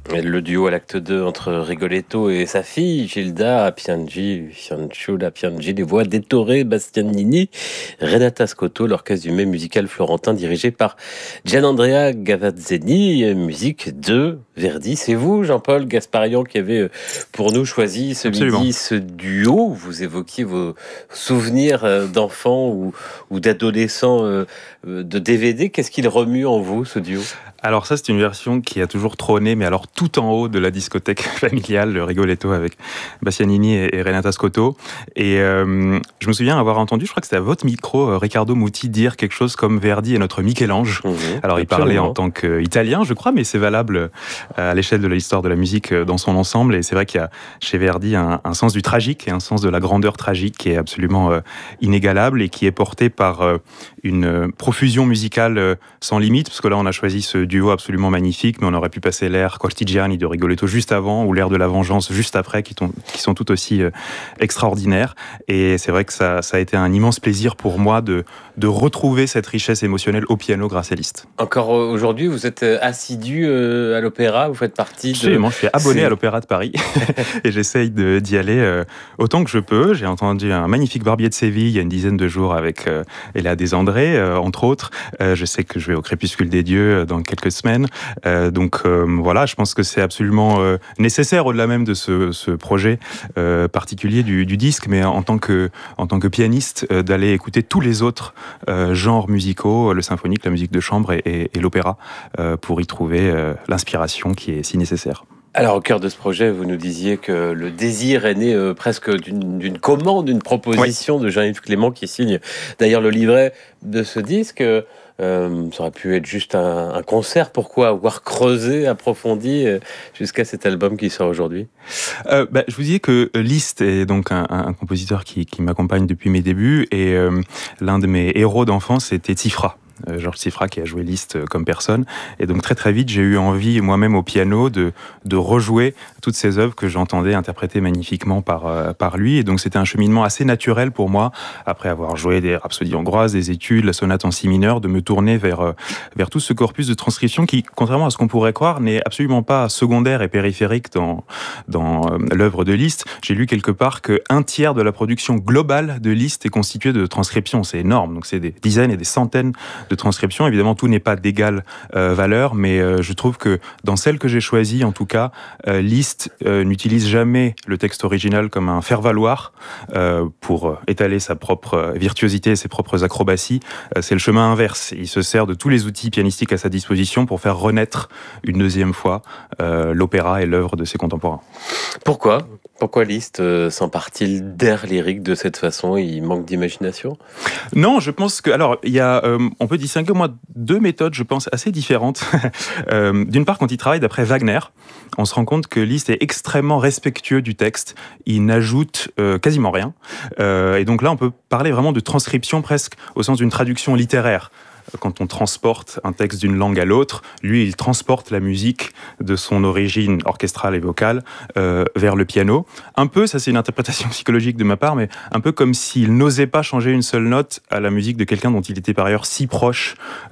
Le duo à l'acte 2 entre Rigoletto et sa fille Gilda Pianciulla Piangi, les voix d'Ettore Bastianini, Renata Scotto, l'orchestre du mai musical florentin dirigé par Gianandrea Gavazzeni, musique de Verdi. C'est vous, Jean-Paul Gasparian, qui avez pour nous choisi ce Absolument. midi ce duo. Vous évoquiez vos souvenirs d'enfants ou d'adolescents de DVD. Qu'est-ce qu'il remue en vous, ce duo? Alors ça, c'est une version qui a toujours trôné, mais alors tout en haut de la discothèque familiale, le Rigoletto avec Bastianini et Renata Scotto. Et je me souviens avoir entendu, je crois que c'était à votre micro, Riccardo Muti dire quelque chose comme Verdi est notre Michel-Ange. Alors il parlait en tant qu'Italien, je crois, mais c'est valable à l'échelle de l'histoire de la musique dans son ensemble. Et c'est vrai qu'il y a chez Verdi un sens du tragique et un sens de la grandeur tragique qui est absolument inégalable et qui est porté par une profusion musicale sans limite, parce que là on a choisi ce duo absolument magnifique, mais on aurait pu passer l'air Cortigiani de Rigoletto juste avant ou l'air de la Vengeance juste après, qui sont tout aussi extraordinaires. Et c'est vrai que ça a été un immense plaisir pour moi de retrouver cette richesse émotionnelle au piano grâce à Liszt. Encore aujourd'hui, vous êtes assidu à l'opéra, vous faites partie de... Absolument, je suis abonné à l'Opéra de Paris et j'essaye d'y aller autant que je peux. J'ai entendu un magnifique Barbier de Séville il y a une dizaine de jours avec Elia Desandré, entre autres. Je sais que je vais au Crépuscule des Dieux dans quelques semaines. Donc voilà, je pense que c'est absolument nécessaire, au-delà même de ce projet particulier du disque, mais en tant que pianiste, d'aller écouter tous les autres genres musicaux, le symphonique, la musique de chambre et l'opéra, pour y trouver l'inspiration qui est si nécessaire. Alors, au cœur de ce projet, vous nous disiez que le désir est né presque d'une commande, d'une proposition de Jean-Yves Clément, qui signe d'ailleurs le livret de ce disque. Ça aurait pu être juste un concert. Pourquoi avoir creusé, approfondi jusqu'à cet album qui sort aujourd'hui? Je vous disais que Liszt est donc un compositeur qui m'accompagne depuis mes débuts, et l'un de mes héros d'enfance, c'était Tsifra. Georges Tsifra, qui a joué Liszt comme personne. Et donc très très vite, j'ai eu envie moi-même au piano de rejouer toutes ces œuvres que j'entendais interprétées magnifiquement par lui. Et donc c'était un cheminement assez naturel pour moi, après avoir joué des rhapsodies hongroises, des études, la sonate en si mineur, de me tourner vers tout ce corpus de transcription qui, contrairement à ce qu'on pourrait croire, n'est absolument pas secondaire et périphérique dans l'œuvre de Liszt. J'ai lu quelque part que 1/3 de la production globale de Liszt est constituée de transcriptions. C'est énorme. Donc c'est des dizaines et des centaines de transcription. Évidemment, tout n'est pas d'égale valeur, mais je trouve que dans celle que j'ai choisie, en tout cas, Liszt n'utilise jamais le texte original comme un faire-valoir pour étaler sa propre virtuosité et ses propres acrobaties. C'est le chemin inverse. Il se sert de tous les outils pianistiques à sa disposition pour faire renaître une deuxième fois l'opéra et l'œuvre de ses contemporains. Pourquoi Liszt s'empare-t-il d'air lyrique de cette façon? Il manque d'imagination? Non, je pense que... Alors, il y a, on peut distinguer, moi, deux méthodes, je pense, assez différentes. D'une part, quand il travaille d'après Wagner, on se rend compte que Liszt est extrêmement respectueux du texte. Il n'ajoute quasiment rien. Et donc là, on peut parler vraiment de transcription presque au sens d'une traduction littéraire. Quand on transporte un texte d'une langue à l'autre, lui, il transporte la musique de son origine orchestrale et vocale vers le piano. Un peu, ça c'est une interprétation psychologique de ma part, mais un peu comme s'il n'osait pas changer une seule note à la musique de quelqu'un dont il était par ailleurs si proche,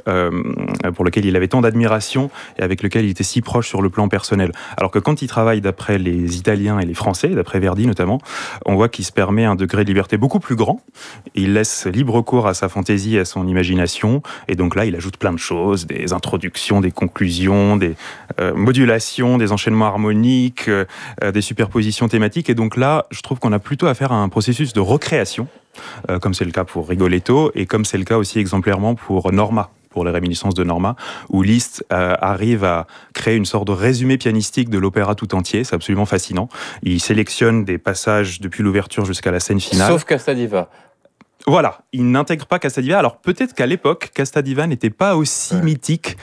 pour lequel il avait tant d'admiration et avec lequel il était si proche sur le plan personnel. Alors que quand il travaille d'après les Italiens et les Français, d'après Verdi notamment, on voit qu'il se permet un degré de liberté beaucoup plus grand. Il laisse libre cours à sa fantaisie et à son imagination. Et donc là, il ajoute plein de choses, des introductions, des conclusions, des modulations, des enchaînements harmoniques, des superpositions thématiques. Et donc là, je trouve qu'on a plutôt affaire à un processus de recréation, comme c'est le cas pour Rigoletto, et comme c'est le cas aussi exemplairement pour Norma, pour les réminiscences de Norma, où Liszt arrive à créer une sorte de résumé pianistique de l'opéra tout entier. C'est absolument fascinant. Il sélectionne des passages depuis l'ouverture jusqu'à la scène finale. Sauf Castadiva. Voilà, il n'intègre pas Castadiva. Alors peut-être qu'à l'époque, Castadiva n'était pas aussi mythique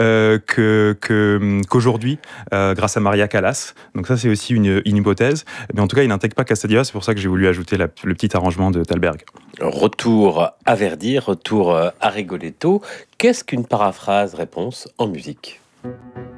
qu'aujourd'hui, grâce à Maria Callas. Donc ça, c'est aussi une hypothèse. Mais en tout cas, il n'intègre pas Castadiva. C'est pour ça que j'ai voulu ajouter le petit arrangement de Thalberg. Retour à Verdi, retour à Rigoletto. Qu'est-ce qu'une paraphrase-réponse en musique ?